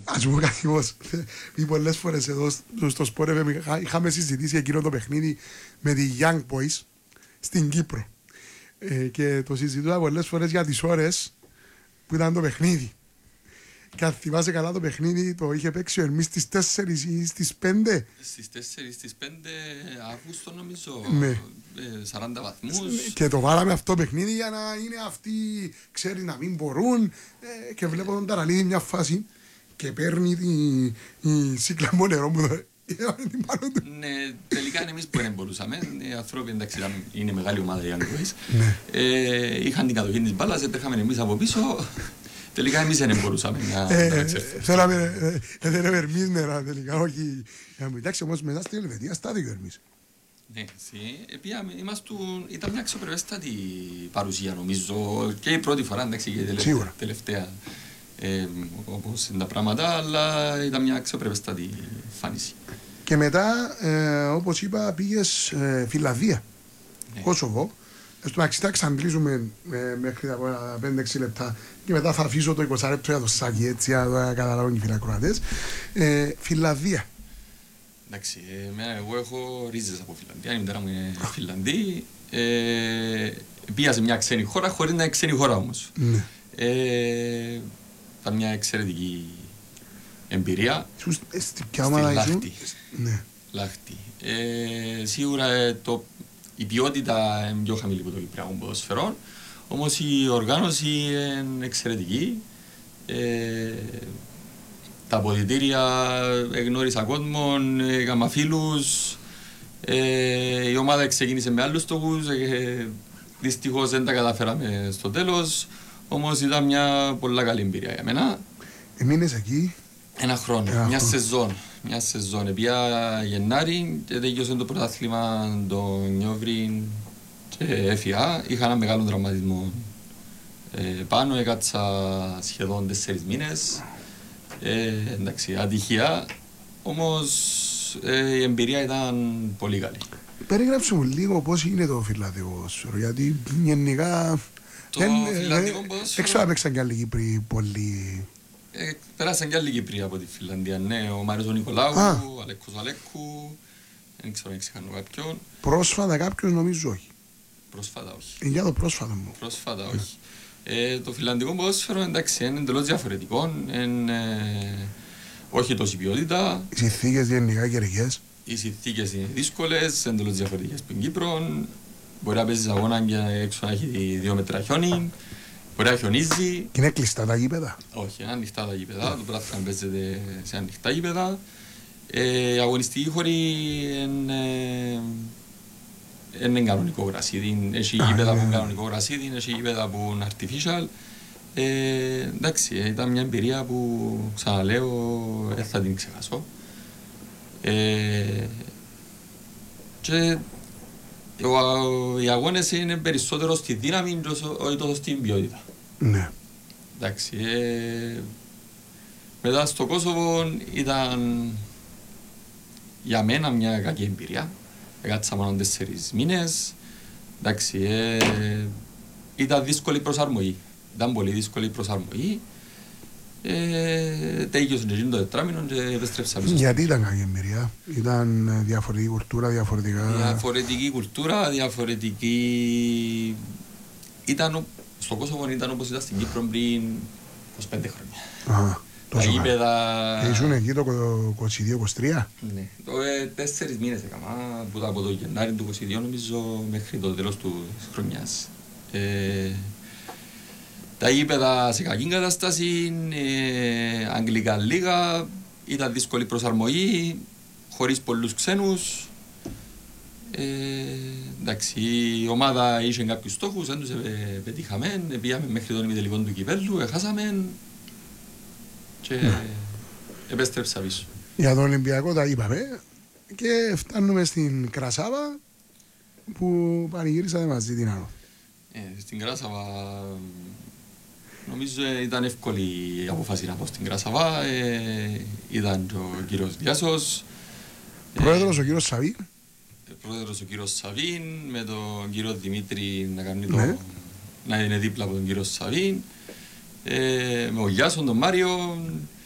Ας πούμε κάτι όμως, πολλές φορές εδώ στο Sport FM είχαμε συζητήσει εκείνο το παιχνίδι με τη Young Boys στην Κύπρο. Και το συζητούσα πολλές φορές για τις ώρες που ήταν το παιχνίδι. Και αν θυμάσαι καλά το παιχνίδι, το είχε παίξει ο Ερμής στις 4 ή στις 5. Στις 4 στις 5 Αύγουστο νομίζω, Ναι. 40 βαθμούς. Και το βάλαμε αυτό το παιχνίδι για να είναι αυτοί, ξέρει, να μην μπορούν. Και βλέπω τον Ταραλίδη μια φάση και παίρνει η σίκλα μου νερό μου. Ναι, τελικά εμείς που δεν μπορούσαμε. Οι άνθρωποι, εντάξει, είναι μεγάλη ομάδα οι Young Boys. Είχαν την κατοχή της μπάλας, έτρεχαμε εμείς από πίσω. Τελικά εμείς δεν μπορούσαμε να θέλαμε, δεν Ερμής νερά τελικά, όχι. Εντάξει, όμως μετά στην Ελβετία στάδιο Ερμής. Ναι, ήταν μια αξιοπρεπέστατη παρουσία νομίζω και η πρώτη φορά, εντάξει, και η τελευταία όπως είναι τα πράγματα, αλλά ήταν μια αξιοπρεπέστατη εμφάνιση. Και μετά, όπως είπα, πήγες Φιλανδία, Κόσοβο. Στο μεταξύ θα εξαντλήσουμε μέχρι τα 5-6 λεπτά και μετά θα αφήσω το 20 λεπτό για το σάκι, έτσι, για να καταλάβουν οι φιλακροατές. Φιλανδία. Εντάξει, εγώ έχω ρίζες από Φιλανδία, η μητέρα μου είναι Φιλανδή. Πήγα σε μια ξένη χώρα χωρίς να είναι ξένη χώρα όμως. Ήταν μια εξαιρετική εμπειρία. Στη Λάχτη. Λάχτη. Σίγουρα η ποιότητα είναι πιο χαμηλή από το Κυπριακό ποδοσφαιρό, όμως η οργάνωση είναι εξαιρετική. Τα αποδυτήρια εγνώρισα κόσμον, έκανα φίλους. Η ομάδα ξεκίνησε με άλλους στόχους, δυστυχώς δεν τα καταφέραμε στο τέλος, όμως ήταν μια πολύ καλή εμπειρία για μένα. Έμεινες εκεί? Ένα χρόνο, μια σεζόν. Πια Γενάρη και τέλειωσε το πρωτάθλημα το Νιόβρι και έφυγα. Είχα ένα μεγάλο τραυματισμό πάνω, έκατσα σχεδόν 4 μήνες. Εντάξει, ατυχία, όμως η εμπειρία ήταν πολύ καλή. Περιγράψε μου λίγο πώς είναι το φιλανδικό ποδόσφαιρο, γιατί γενικά το φιλανδικό ποδόσφαιρο... Έξω έπαιξαν κι άλλοι Κύπροι πολύ... Πέρασαν κι άλλοι Κύπροι από τη Φιλανδία, ναι, ο Μάριος Νικολάου, ο Αλέκος Αλέκου, δεν ξέρω αν ξεχάνω κάποιον. Πρόσφατα κάποιος νομίζω όχι. Πρόσφατα όχι. Για το πρόσφατα μου. Πρόσφατα όχι. Το φιλανδικό ποδόσφαιρο, εντάξει, είναι εντελώς διαφορετικό, όχι τόση ποιότητα. Οι συνθήκες γενικά καιρικές. Οι συνθήκες είναι δύσκολες, εντελώς διαφορετικές από την Κύπρο. Μπορεί να παίζεις αγώνα και έξω να έχει 2 μέτρα χιόνι. Μπορεί να χιονίζει. Και είναι κλειστά τα γήπεδα. Όχι, είναι ανοιχτά τα γήπεδα. Το πρωτάθλημα παίζεται σε ανοιχτά γήπεδα. Οι αγωνιστικοί χώροι είναι κανονικό γρασίδι. Έχει γήπεδα που είναι κανονικό γρασίδι, έχει γήπεδα που είναι artificial. Εντάξει, ήταν μια εμπειρία που ξαναλέω δεν θα την ξεχάσω. Και οι αγώνες είναι περισσότερο στη δύναμη όχι τόσο στην ποιότητα. Ναι. Εντάξει, μετά στο Κόσοβο ήταν για μένα μια κακή εμπειρία. Έκατσα μόνο 4 μήνες. Εντάξει, ήταν δύσκολη προσαρμογή. Ήταν πολύ δύσκολη προσαρμογή. Τέγιωσε και το τετράμινο και επέστρεψα πίσω. Γιατί ήταν κακή εμπειρία? Ήταν διαφορετική κουλτούρα, διαφορετική κουλτούρα, διαφορετική... Στο Κόσοβο ήταν όπως ήταν στην Κύπρο πριν 25 χρόνια. Τα γήπεδα... Ήσουν εκεί το 22-23? Ναι, 4 μήνες έκανα, που από το Γενάρη του 22 νομίζω μέχρι το τέλος της χρονιάς. Τα γήπεδα σε κακή κατάσταση, αγγλικά λίγα, ήταν δύσκολη προσαρμογή, χωρίς πολλούς ξένους. Εντάξει, η ομάδα είχε κάποιους στόχους, δεν τους πετύχαμε, πήγαμε μέχρι τον ημιτελικό του κυπέλλου, έχασαμε και επέστρεψα πίσω. Για τον Ολυμπιακό τα είπαμε και φτάνουμε στην Κρασάβα που πανηγύρισατε μαζί την άλλο. Στην Κράσαβα νομίζω ήταν εύκολη η απόφαση να πω στην Κράσαβα. Ήταν ο κύριος Διάσος. Πρόεδρος ο κύριος Σαβίν. Πρόεδρος ο κύριος Σαβίν με τον κύριο Δημήτρη να κάνει το, να είναι δίπλα από τον κύριο Σαβίν. Με ο Γιάσον, τον Μάριο.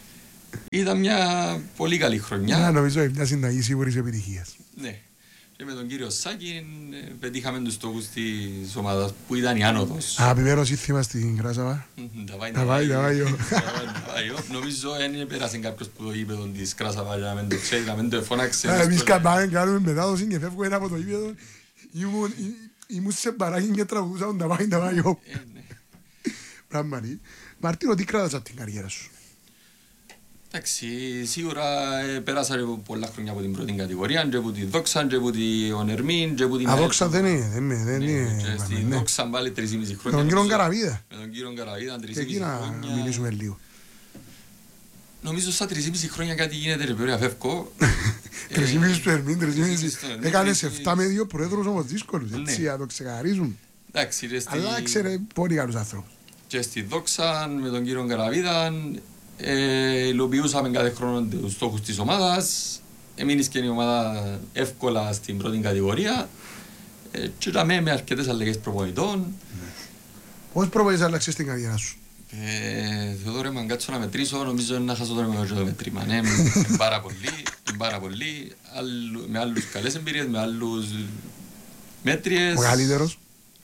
Ήταν μια πολύ καλή χρονιά. Νομίζω μια συνταγή σίγουρης επιτυχίας. Ναι. Και με τον κύριο Σάκη πετύχαμε τους στόχους της ομάδας που ήταν η άνοδος. Αγαπημένο σύνθημα στην Κράσαβα. Τα πάει. Νομίζω δεν πέρασε κάποιος που το γήπεδο της Κράσαβα για να μην το ξέρει, να μην το φώναξε. Εμείς κάνουμε μετάδοση και φεύγουμε ένα από το γήπεδο. Ήμουν σε μπαράκι και τραγουδούσαν τα πάει. Πράγματι. Μαρτίνο, τι κράτας από την καριέρα σου? Εντάξει, σίγουρα πέρασα πολλά χρόνια από την πρώτη κατηγορία, και από τη Δόξα, και από την Ερμήν, και από την... Δόξα δεν είναι. Και στη Δόξα πάλι 3,5 χρόνια. Με τον κύριο Καραβίδα. Με τον κύριο Καραβίδα, 3,5 χρόνια. Και εκεί να μιλήσουμε λίγο. Νομίζω στα 3,5 χρόνια κάτι γίνεται, ρε παιδιά, φεύγω. 3,5 του Ερμήν, 3,5. Έκανες 7 με 2 προέδρους όμως δύσκολους, έτσι, να το ξεκαθαρίζουν. Αλλά ξέρε πολύ καλούς άνθρωπους. Και στη Δόξα, με τον κύριο Καραβίδα, υλοποιούσαμε κάθε χρόνο τους στόχους της ομάδας. Έμεινες και η ομάδα εύκολα στην πρώτη κατηγορία. Και ήταν με αρκετές αλλαγές προπονητών. Πώς προπονητές άλλαξες την καριέρα σου? Θεοδόρε, αν κάτσω να μετρήσω, νομίζω να χάσω το μετρήμα. Πάρα πολύ. Με άλλους καλές εμπειρίες, με άλλους μέτριες. Ο καλύτερος?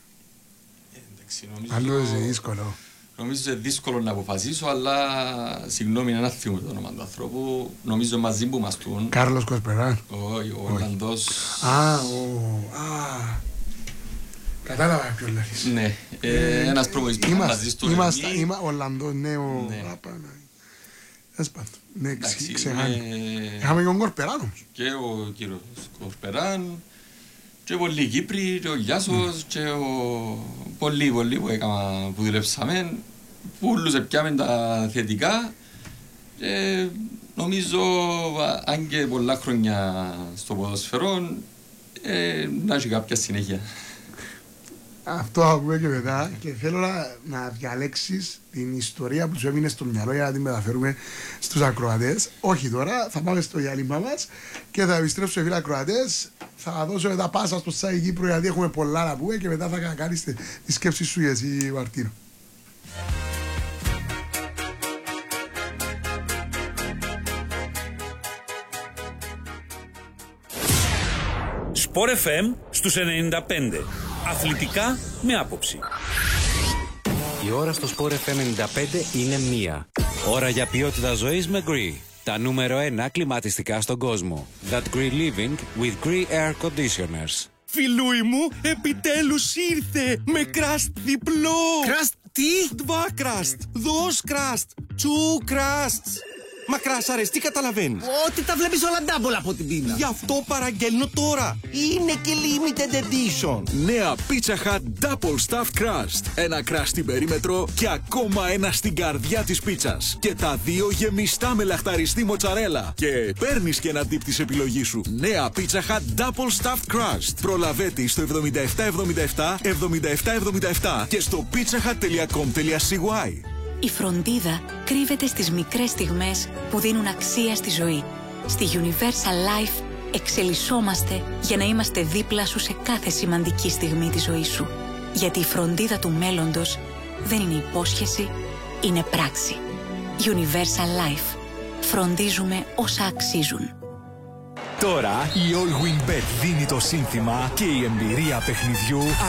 Άλλος είναι δύσκολο. Νομίζω είναι δύσκολο να αποφασίσω, αλλά συγγνώμη, είναι ένα θυμό το όνομα του ανθρώπου. Νομίζω μαζί που μας τούν. Κάρλος Κοσπεράν. Όχι, ο Ολλανδός. Κατάλαβα ποιο λέγεις. Ναι, ένας προπονητής που μαζί στο Ρεμί. Ολλανδός, ναι, ο... Ναι, ξεχάνει. Είχαμε και τον Κορπεράν όμως. Και ο κύριος Κορπεράν. Και πολλοί Κύπροι, και ο Γιάσος, και πολλοί που δουλέψαμε, πούλους επιάμε τα θετικά και νομίζω αν και πολλά χρόνια στο ποδοσφαιρό να έχει κάποια συνέχεια. Αυτό θα πούμε και μετά και θέλω να διαλέξεις την ιστορία που σου έμεινε στο μυαλό για να την μεταφέρουμε στους ακροατές. Όχι τώρα, θα πάμε στο διάλειμμα μας και θα επιστρέψουμε φίλοι ακροατές. Θα δώσω μετά πάσα στο Σάι Κύπρο γιατί έχουμε πολλά να πούμε και μετά θα κάνεις τη σκέψη σου για εσύ, Μαρτίνο. Sport FM στους 95. Αθλητικά με άποψη. Η ώρα στο Sport FM 95 είναι 1. Ώρα για ποιότητα ζωής με Gree. Τα νούμερο 1 κλιματιστικά στον κόσμο. That Gree Living with Gree Air Conditioners. Φιλούι μου, επιτέλους ήρθε με κραστ διπλό. Κραστ τι? Δβα κραστ, δος κραστ, τσου κραστ. Μα κράσαρες, τι καταλαβαίνεις? Ότι τα βλέπεις όλα ντάμπολα από την πίνα. Γι' αυτό παραγγέλνω τώρα. Είναι και limited edition. Νέα Pizza Hut Double Stuffed Crust. Ένα crust στην περίμετρο και ακόμα ένα στην καρδιά της πίτσας. Και τα δύο γεμιστά με λαχταριστή μοτσαρέλα. Και παίρνεις και ένα dip της επιλογής σου. Νέα Pizza Hut Double Stuffed Crust. Προλαβέτη στο 7777 και στο pizzahut.com.cy. Η φροντίδα κρύβεται στις μικρές στιγμές που δίνουν αξία στη ζωή. Στη Universal Life εξελισσόμαστε για να είμαστε δίπλα σου σε κάθε σημαντική στιγμή της ζωής σου. Γιατί η φροντίδα του μέλλοντος δεν είναι υπόσχεση, είναι πράξη. Universal Life. Φροντίζουμε όσα αξίζουν. Τώρα η All Win Bet δίνει το σύνθημα και η εμπειρία παιχνιδιού